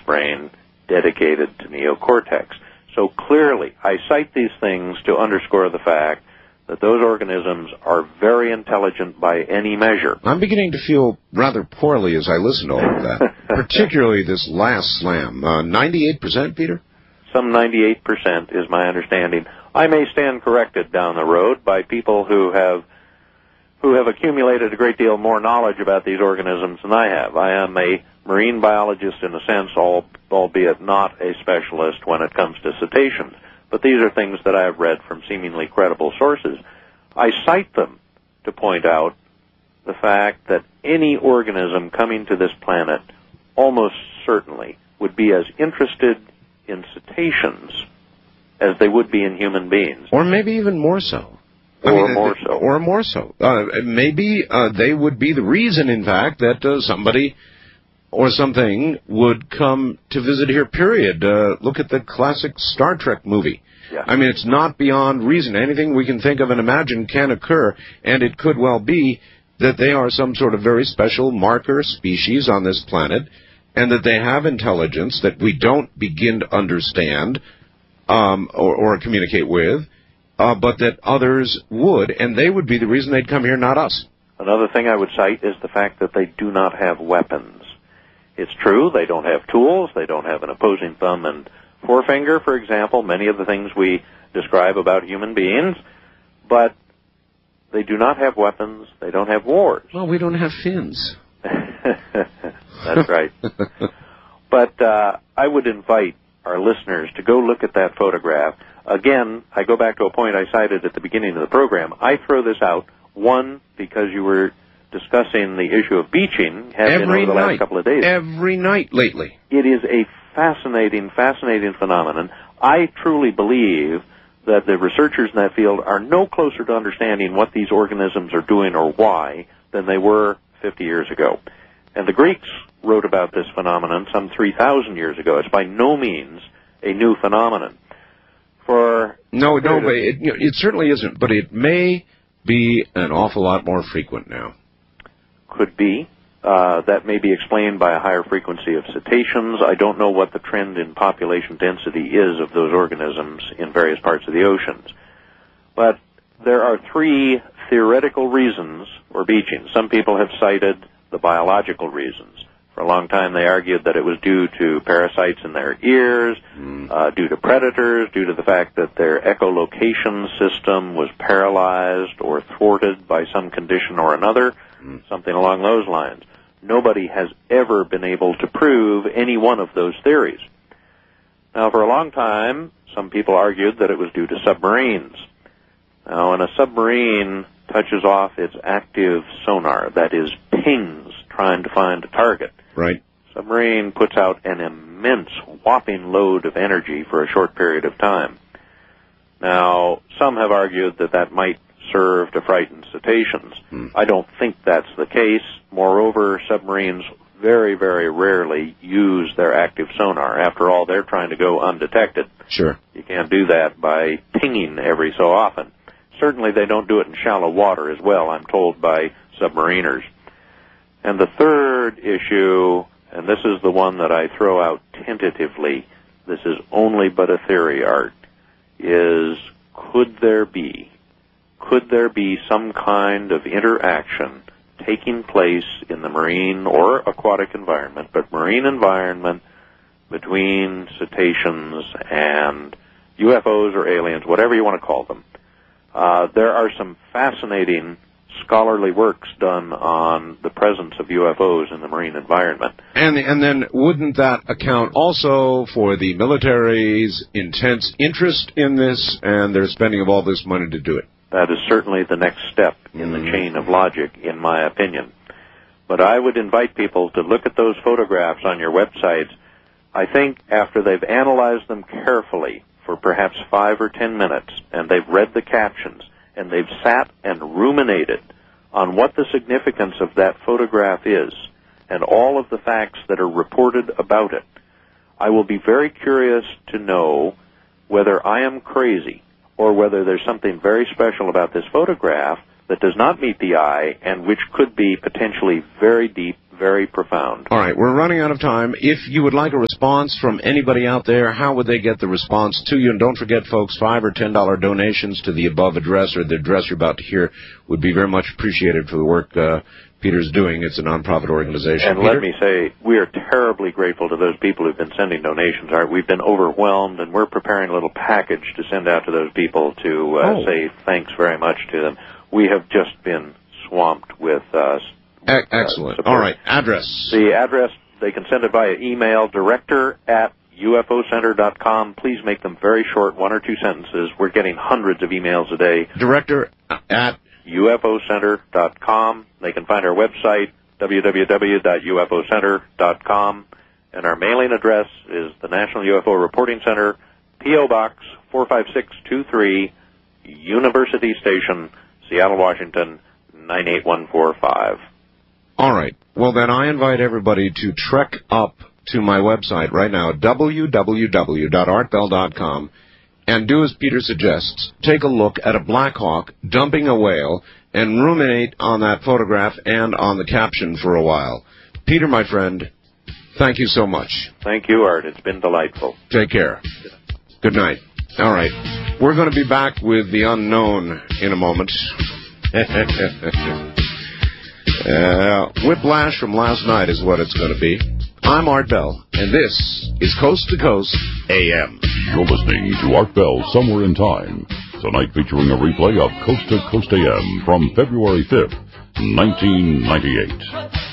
brain dedicated to neocortex. So clearly, I cite these things to underscore the fact that those organisms are very intelligent by any measure. I'm beginning to feel rather poorly as I listen to all of that, particularly this last slam. 98%, Peter? Some 98% is my understanding. I may stand corrected down the road by people who have accumulated a great deal more knowledge about these organisms than I have. I am a marine biologist in a sense, albeit not a specialist when it comes to cetaceans. But these are things that I have read from seemingly credible sources. I cite them to point out the fact that any organism coming to this planet almost certainly would be as interested in cetaceans as they would be in human beings. Or maybe even more so. Or more so. Maybe they would be the reason, in fact, that somebody or something would come to visit here, period. Look at the classic Star Trek movie. Yeah. I mean, it's not beyond reason. Anything we can think of and imagine can occur, and it could well be that they are some sort of very special marker species on this planet, and that they have intelligence that we don't begin to understand or communicate with, but that others would, and they would be the reason they'd come here, not us. Another thing I would cite is the fact that they do not have weapons. It's true, they don't have tools, they don't have an opposing thumb and forefinger, for example, many of the things we describe about human beings, but they do not have weapons, they don't have wars. Well, we don't have fins. That's right. But I would invite our listeners to go look at that photograph. Again, I go back to a point I cited at the beginning of the program. I throw this out, one, because you were discussing the issue of beaching over the last couple of days. Every night lately. It is a fascinating phenomenon. I truly believe that the researchers in that field are no closer to understanding what these organisms are doing or why than they were 50 years ago. And the Greeks wrote about this phenomenon some 3,000 years ago. It's by no means a new phenomenon. It certainly isn't, but it may be an awful lot more frequent now. Could be. That may be explained by a higher frequency of cetaceans. I don't know what the trend in population density is of those organisms in various parts of the oceans. But there are three theoretical reasons for beaching. Some people have cited the biological reasons. For a long time they argued that it was due to parasites in their ears, due to predators, due to the fact that their echolocation system was paralyzed or thwarted by some condition or another, something along those lines. Nobody has ever been able to prove any one of those theories. Now, for a long time, some people argued that it was due to submarines. Now, when a submarine touches off its active sonar, that is, pings trying to find a target, right, submarine puts out an immense, whopping load of energy for a short period of time. Now, some have argued that that might serve to frighten cetaceans. I don't think that's the case. Moreover, submarines very, very rarely use their active sonar. After all, they're trying to go undetected. Sure. You can't do that by pinging every so often. Certainly they don't do it in shallow water as well, I'm told by submariners. And the third issue, and this is the one that I throw out tentatively, this is only but a theory, Art, is could there be some kind of interaction taking place in the marine or aquatic environment, but marine environment between cetaceans and UFOs or aliens, whatever you want to call them. There are some fascinating scholarly works done on the presence of UFOs in the marine environment. And then wouldn't that account also for the military's intense interest in this and their spending of all this money to do it? That is certainly the next step in the chain of logic, in my opinion. But I would invite people to look at those photographs on your websites. I think after they've analyzed them carefully for perhaps 5 or 10 minutes, and they've read the captions, and they've sat and ruminated on what the significance of that photograph is, and all of the facts that are reported about it, I will be very curious to know whether I am crazy or whether there's something very special about this photograph that does not meet the eye and which could be potentially very deep, very profound. All right, we're running out of time. If you would like a response from anybody out there, how would they get the response to you? And don't forget, folks, $5 or $10 donations to the above address or the address you're about to hear would be very much appreciated for the work Peter's doing. It's a nonprofit organization. And Peter? Let me say, we are terribly grateful to those people who've been sending donations. We've been overwhelmed, and we're preparing a little package to send out to those people to say thanks very much to them. We have just been swamped with excellent. Support. All right, address. The address, they can send it via email, director@ufocenter.com. Please make them very short, 1 or 2 sentences. We're getting hundreds of emails a day. Director@ufocenter.com. They can find our website, www.ufocenter.com. And our mailing address is the National UFO Reporting Center, P.O. Box 45623, University Station, Seattle, Washington, 98145. All right. Well, then I invite everybody to trek up to my website right now, www.artbell.com, and do as Peter suggests. Take a look at a Black Hawk dumping a whale and ruminate on that photograph and on the caption for a while. Peter, my friend, thank you so much. Thank you, Art. It's been delightful. Take care. Good night. All right. We're going to be back with the unknown in a moment. Whiplash from last night is what it's going to be. I'm Art Bell, and this is Coast to Coast AM. You're listening to Art Bell Somewhere in Time, tonight featuring a replay of Coast to Coast AM from February 5th, 1998.